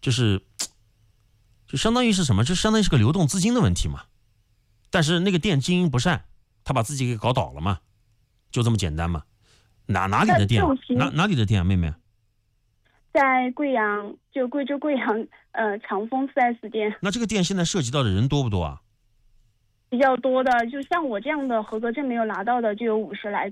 就相当于是什么？就相当于是个流动资金的问题嘛。但是那个店经营不善，他把自己给搞倒了嘛，就这么简单嘛。哪里的店？哪里的店啊，妹妹？ 在贵阳，就贵州贵阳长丰 4S 店。 那这个店现在涉及到的人多不多啊？ 比较多的，就像我这样的合格证没有拿到的就有50来